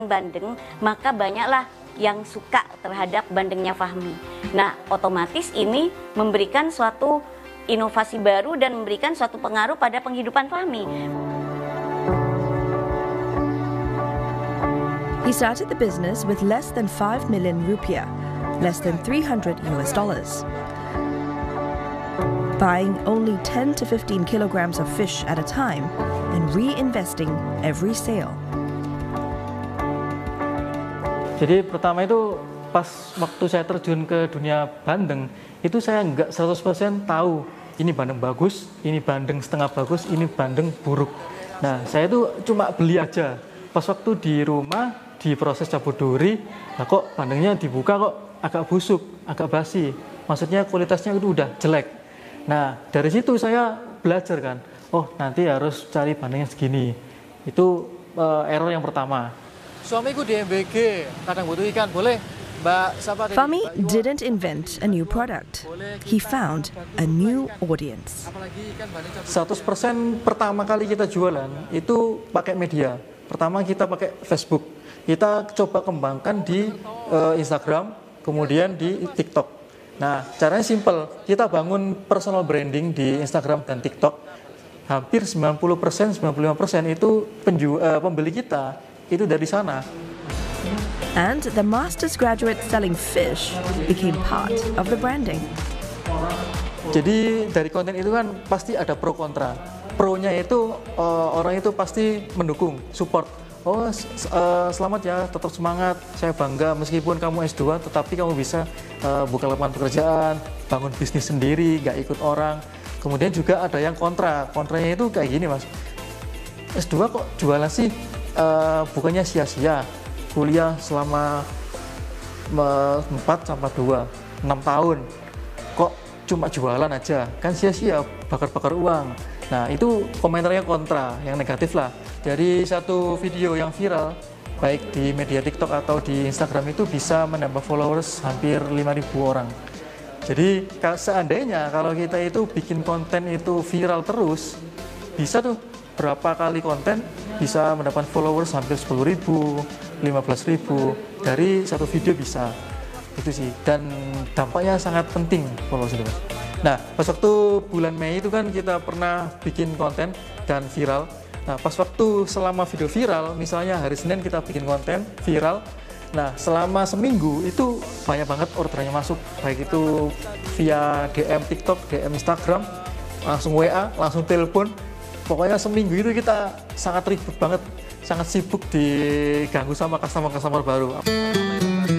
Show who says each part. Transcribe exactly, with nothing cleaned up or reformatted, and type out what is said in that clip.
Speaker 1: Bandeng, maka banyaklah yang suka terhadap bandengnya Fahmi. Nah, otomatis ini memberikan suatu inovasi baru dan memberikan suatu pengaruh pada penghidupan Fahmi.
Speaker 2: He started the business with less than five million rupiah, less than three hundred U S dollars. Buying only ten to fifteen kilograms of fish at a time and reinvesting every sale.
Speaker 3: Jadi pertama itu pas waktu saya terjun ke dunia bandeng, itu saya nggak seratus persen tahu ini bandeng bagus, ini bandeng setengah bagus, ini bandeng buruk. Nah, saya itu cuma beli aja. Pas waktu di rumah, di proses cabut duri, nah kok bandengnya dibuka kok agak busuk, agak basi. Maksudnya kualitasnya itu udah jelek. Nah, dari situ saya belajar kan, oh nanti harus cari bandeng yang segini. Itu uh, error yang pertama.
Speaker 4: Suamiku di M B G, kadang butuh ikan, boleh Mbak siapa?
Speaker 2: Fahmi didn't invent a new product. He found a new audience.
Speaker 3: seratus persen pertama kali kita jualan itu pakai media. Pertama kita pakai Facebook. Kita coba kembangkan di uh, Instagram, kemudian di TikTok. Nah, caranya simple. Kita bangun personal branding di Instagram dan TikTok. Hampir sembilan puluh persen, sembilan puluh lima persen itu penju uh, pembeli kita itu dari sana.
Speaker 2: And the master's graduate selling fish became part of the branding.
Speaker 3: Jadi dari konten itu kan pasti ada pro kontra. Pro-nya itu uh, orang itu pasti mendukung, support. Oh uh, selamat ya, tetap semangat. Saya bangga meskipun kamu S dua, tetapi kamu bisa uh, buka lapangan pekerjaan, bangun bisnis sendiri, gak ikut orang. Kemudian juga ada yang kontra. Kontranya itu kayak gini mas. S dua kok jualan sih? Uh, bukannya sia-sia kuliah selama empat sampai dua, enam tahun kok cuma jualan aja, kan sia-sia bakar-bakar uang. Nah itu komentarnya kontra, yang negatif lah. Dari satu video yang viral baik di media TikTok atau di Instagram itu bisa menambah followers hampir lima ribu orang. Jadi seandainya kalau kita itu bikin konten itu viral terus, bisa tuh berapa kali konten bisa mendapat followers hampir sepuluh ribu, lima belas ribu dari satu video bisa. Itu sih, dan dampaknya sangat penting followers itu. Nah, pas waktu bulan Mei itu kan kita pernah bikin konten dan viral. Nah, pas waktu selama video viral, misalnya hari Senin kita bikin konten viral. Nah, selama seminggu itu banyak banget orderannya masuk, baik itu via D M TikTok, D M Instagram, langsung W A, langsung telepon. Pokoknya seminggu itu kita sangat ribet banget, sangat sibuk diganggu sama customer-customer baru.